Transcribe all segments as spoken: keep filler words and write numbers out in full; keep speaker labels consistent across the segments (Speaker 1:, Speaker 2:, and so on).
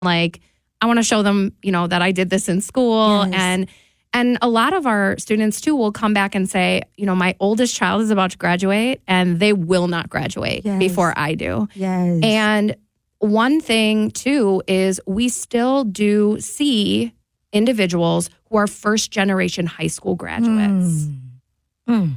Speaker 1: Like, I want to show them, you know, that I did this in school.
Speaker 2: Yes.
Speaker 1: And and a lot of our students, too, will come back and say, you know, my oldest child is about to graduate and they will not graduate
Speaker 2: Yes.
Speaker 1: before I do.
Speaker 2: Yes.
Speaker 1: And one thing, too, is we still do see individuals who are first generation high school graduates
Speaker 2: Mm. Mm.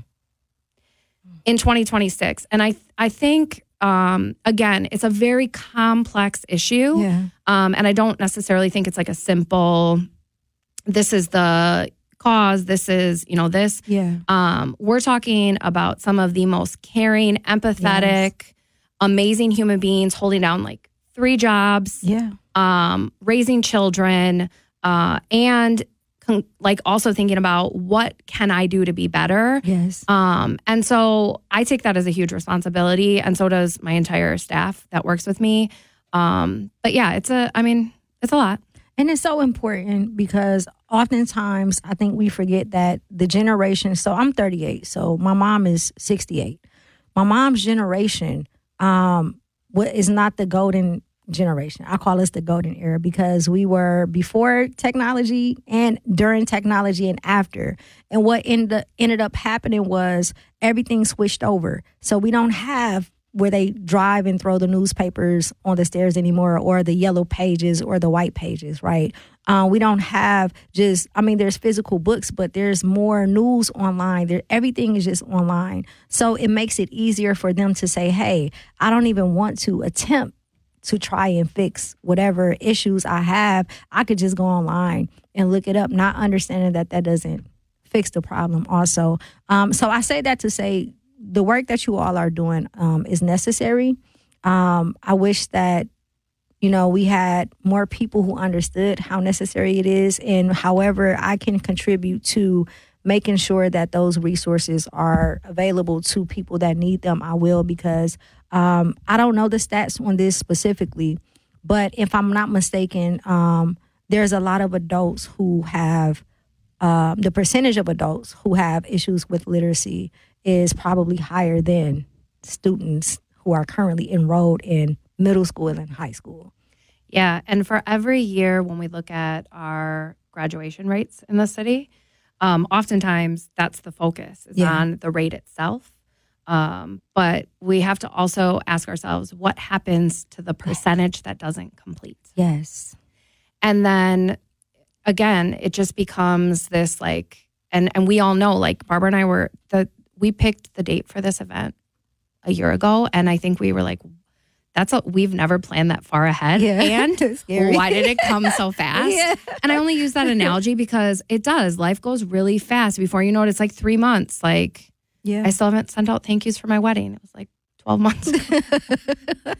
Speaker 1: in twenty twenty-six. And I, I think, um, again, it's a very complex issue.
Speaker 2: Yeah.
Speaker 1: Um, and I don't necessarily think it's like a simple, this is the cause, this is, you know, this.
Speaker 2: Yeah.
Speaker 1: Um, we're talking about some of the most caring, empathetic, amazing human beings holding down like three jobs,
Speaker 2: Yeah.
Speaker 1: um, raising children, uh, and con- like also thinking about what can I do to be better.
Speaker 2: Yes.
Speaker 1: Um, and so I take that as a huge responsibility, and so does my entire staff that works with me. Um, but yeah, it's a, I mean, it's a lot.
Speaker 2: And it's so important because oftentimes I think we forget that the generation, so I'm thirty-eight, so my mom is sixty-eight. My mom's generation um, what is not the golden generation. I call us the golden era because we were before technology and during technology and after. And what ended, ended up happening was everything switched over. So we don't have where they drive and throw the newspapers on the stairs anymore, or the yellow pages or the white pages, right? Uh, we don't have just, I mean, there's physical books, but there's more news online. There, everything is just online. So it makes it easier for them to say, hey, I don't even want to attempt to try and fix whatever issues I have. I could just go online and look it up, not understanding that that doesn't fix the problem also. Um, so I say that to say, the work that you all are doing um, is necessary. Um, I wish that, you know, we had more people who understood how necessary it is, and however I can contribute to making sure that those resources are available to people that need them, I will, because um, I don't know the stats on this specifically, but if I'm not mistaken, um, there's a lot of adults who have, um, the percentage of adults who have issues with literacy is probably higher than students who are currently enrolled in middle school and high school.
Speaker 1: Yeah, and for every year when we look at our graduation rates in the city, um, oftentimes that's the focus is
Speaker 2: Yeah.
Speaker 1: on the rate itself. Um, but we have to also ask ourselves, what happens to the percentage that doesn't complete?
Speaker 2: Yes.
Speaker 1: And then, again, it just becomes this like, and, and we all know, like Barbara and I were, the we picked the date for this event a year ago, and I think we were like, that's a, we've never planned that far ahead.
Speaker 2: Yeah.
Speaker 1: And
Speaker 2: Scary.
Speaker 1: why did it come so fast?
Speaker 2: Yeah.
Speaker 1: And I only use that analogy because it does. Life goes really fast. Before you know it, it's like three months. Like,
Speaker 2: Yeah.
Speaker 1: I still haven't sent out thank yous for my wedding. It was like twelve months ago.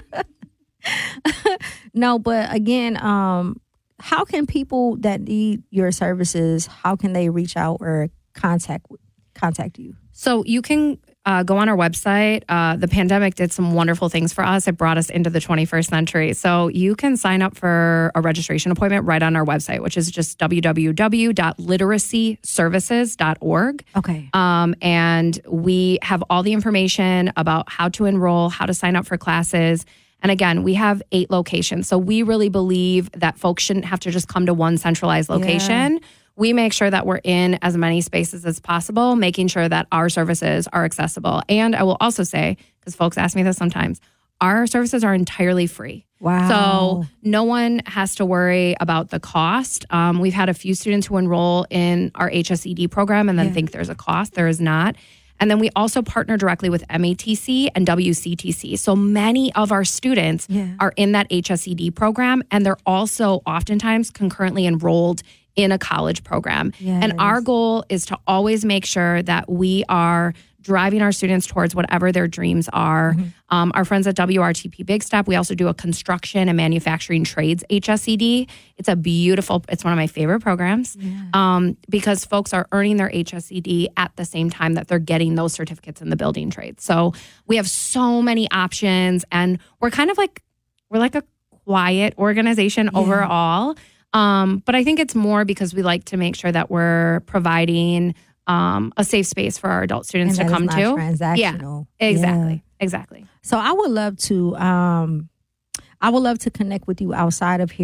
Speaker 2: No, but again, um, how can people that need your services, how can they reach out or contact contact you?
Speaker 1: So you can uh, go on our website. Uh, the pandemic did some wonderful things for us. It brought us into the twenty-first century. So you can sign up for a registration appointment right on our website, which is just w w w dot literacy services dot org.
Speaker 2: Okay.
Speaker 1: Um, and we have all the information about how to enroll, how to sign up for classes. And again, we have eight locations. So we really believe that folks shouldn't have to just come to one centralized location. Yeah. We make sure that we're in as many spaces as possible, making sure that our services are accessible. And I will also say, because folks ask me this sometimes, our services are entirely free.
Speaker 2: Wow.
Speaker 1: So no one has to worry about the cost. Um, we've had a few students who enroll in our H S E D program and then
Speaker 2: Yeah.
Speaker 1: think there's a cost. There is not. And then we also partner directly with M A T C and W C T C. So many of our students
Speaker 2: Yeah.
Speaker 1: are in that H S E D program, and they're also oftentimes concurrently enrolled in a college program.
Speaker 2: Yes.
Speaker 1: And our goal is to always make sure that we are driving our students towards whatever their dreams are.
Speaker 2: Mm-hmm.
Speaker 1: Um, our friends at W R T P Big Step, we also do a construction and manufacturing trades H S E D. It's a beautiful, it's one of my favorite programs
Speaker 2: Yeah.
Speaker 1: um, because folks are earning their H S E D at the same time that they're getting those certificates in the building trades. So we have so many options, and we're kind of like, we're like a quiet organization
Speaker 2: Yeah.
Speaker 1: overall. Um, but I think it's more because we like to make sure that we're providing um, a safe space for our adult students
Speaker 2: And
Speaker 1: to
Speaker 2: that
Speaker 1: come
Speaker 2: is
Speaker 1: to.
Speaker 2: not transactional.
Speaker 1: Yeah, exactly,
Speaker 2: Yeah.
Speaker 1: exactly.
Speaker 2: So I would love to, um, I would love to connect with you outside of here.